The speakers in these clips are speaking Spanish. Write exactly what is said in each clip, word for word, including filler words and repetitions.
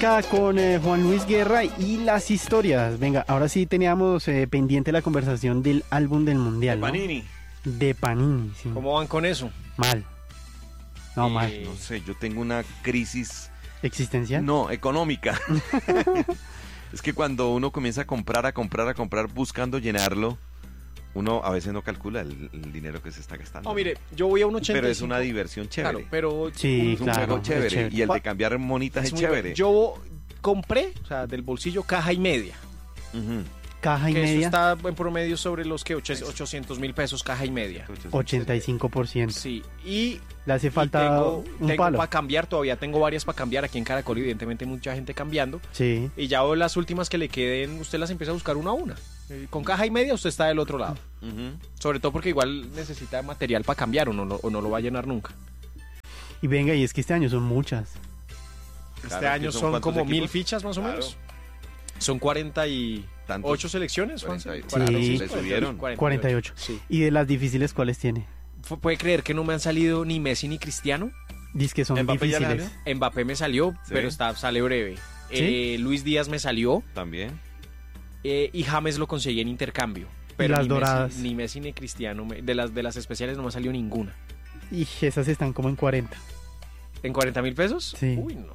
acá con eh, Juan Luis Guerra y las historias. Venga, ahora sí teníamos eh, pendiente la conversación del álbum del Mundial, De ¿no? Panini. De Panini, sí. ¿Cómo van con eso? Mal. No, Eh, mal. No sé, yo tengo una crisis, ¿Existencial? no, económica. Es que cuando uno comienza a comprar, a comprar, a comprar, buscando llenarlo, uno a veces no calcula el, el dinero que se está gastando. No, mire, yo voy a un ochenta y cinco. Pero es una diversión chévere. Claro, pero Sí, es un claro. juego es chévere. chévere. Y el de cambiar monitas es, muy chévere. bueno. Yo compré, o sea, del bolsillo caja y media. Ujú. Caja y Que eso media, está en promedio sobre los que ochocientos mil pesos caja y media. ochenta y cinco por ciento. Sí, y Le hace y falta tengo, un tengo palo. para cambiar, todavía tengo varias para cambiar. Aquí en Caracol, evidentemente, mucha gente cambiando. Sí. Y ya las últimas que le queden, usted las empieza a buscar una a una. Eh, Con caja y media, usted está del otro lado. Ujú. Sobre todo porque igual necesita material para cambiar o no, lo- o no lo va a llenar nunca. Y venga, y es que este año son muchas. Este Claro, año que son son ¿cuántos como mil equipos? fichas más o Claro. menos. Son cuarenta y Tantos. ocho selecciones, Juan. cuarenta y- cuarenta y Sí. cinco, Le subieron. cuarenta y ocho. Sí. ¿Y de las difíciles cuáles tiene? Fu- ¿Puede creer que no me han salido ni Messi ni Cristiano? Dice que son ¿Mbappé ya le difíciles. Mbappé me salió, Sí. pero está, sale breve. Eh, Luis Díaz me salió También. eh, y James lo conseguí en intercambio. Pero las ni doradas? Messi, ni Messi ni Cristiano. me- de, las, de las especiales no me salió ninguna. Y esas están como en cuarenta. ¿En cuarenta mil pesos? Sí. Uy, no.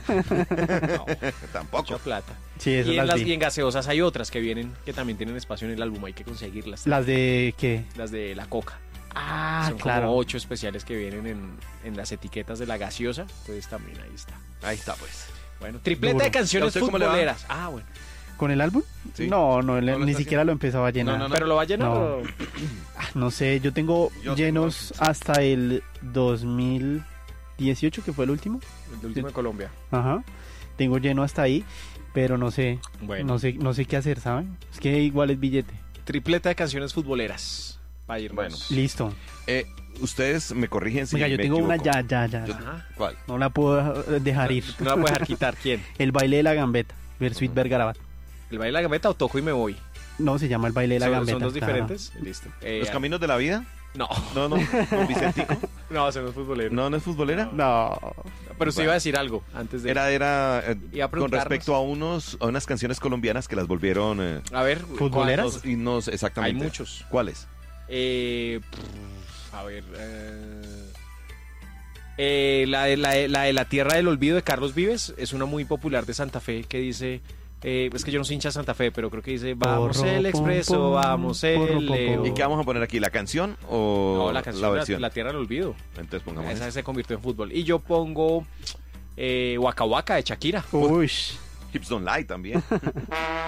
No, Tampoco. mucha plata. Sí, esas Y en las las vi. bien gaseosas hay otras que vienen, que también tienen espacio en el álbum, hay que conseguirlas. Las de ¿qué? Las de la Coca. Ah, Son claro. como ocho especiales que vienen en, en las etiquetas de la gaseosa. Entonces también ahí está. Ahí está, pues. Bueno, tripleta Duro. de canciones ¿Y a usted cómo le va? futboleras. Ah, bueno. ¿Con el álbum? Sí. No, no, le- ¿No lo ni está siquiera lo empezaba a llenar. No, no, no. ¿Pero lo va a llenar No. o...? Ah, no sé, yo tengo Yo llenos tengo- hasta el dos mil dieciocho, que fue el último. El último de Colombia. Ajá. Tengo lleno hasta ahí, pero no sé, Bueno. no sé, no sé qué hacer, ¿saben? Es que igual es billete. Tripleta de canciones futboleras. Para irnos. Bueno. Listo. Eh, ustedes me corrigen si Venga, yo me tengo una equivoco. ya, ya, ya. Yo- Ajá. ¿Cuál? No la puedo eh, dejar ir. No la puedes dejar quitar. ¿Quién? El baile de la gambeta, Versuit Vergarabat. ¿El baile de la gambeta o toco y me voy? No, se llama el baile de la ¿Son, gambeta. son dos claro. diferentes? Listo. Eh, ¿Los caminos de la vida? No. No, no. ¿Con Vicentico? No, ese no es futbolero. ¿No, no es futbolera? No. Pero usted Bueno. iba a decir algo antes de... Era, era eh, Iba a con preguntarnos. respecto a unos a unas canciones colombianas que las volvieron eh, A ver. ¿Futboleras? ¿cuántos? los himnos exactamente. Hay muchos. ¿Cuáles? Eh, pff, a ver. eh, eh, la, de, la, de, la de La Tierra del Olvido de Carlos Vives es una muy popular de Santa Fe que dice. Eh, es que yo no soy hincha de Santa Fe, pero creo que dice: Vamos Porro, el pom, expreso, pom, vamos porro, el pom, pom. Leo. ¿Y qué vamos a poner aquí? ¿La canción o No, la canción, la, versión? La Tierra del Olvido. Entonces pongamos Esa esa. se convirtió en fútbol. Y yo pongo eh, Waka Waka de Shakira. Uy. Hips Don't Lie también.